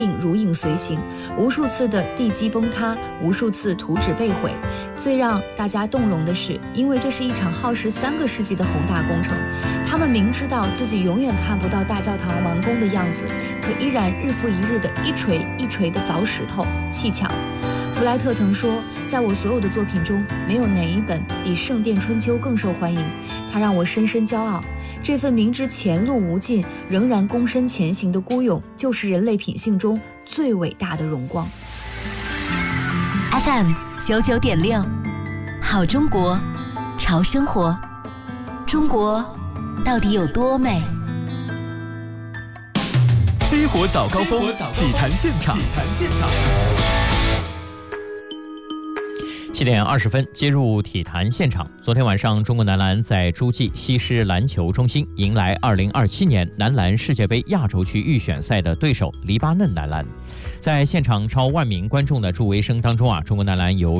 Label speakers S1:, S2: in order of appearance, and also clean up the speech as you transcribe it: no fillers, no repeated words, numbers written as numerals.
S1: 如影随形，无数次的地基崩塌，无数次图纸被毁。最让大家动容的是，因为这是一场耗时3个世纪的宏大工程，他们明知道自己永远看不到大教堂完工的样子，可依然日复一日的一锤一锤的凿石头砌墙。弗莱特曾说，在我所有的作品中，没有哪一本比《圣殿春秋》更受欢迎，它让我深深骄傲。这份明知前路无尽，仍然躬身前行的孤勇，就是人类品性中最伟大的荣光。
S2: FM 99.6，好中国，潮生活。中国到底有多美？
S3: 激活早高峰，体坛现场。
S4: 7点20分，接入体坛现场。昨天晚上，中国男篮在诸暨西施篮球中心迎来2027年男篮世界杯亚洲区预选赛的对手黎巴嫩男篮。在现场超1万名观众的助威声当中中国男篮由